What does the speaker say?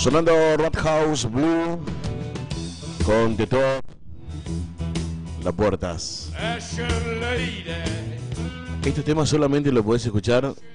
Sonando Rat House Blue con The Top, Las Puertas. Este tema solamente lo podés escuchar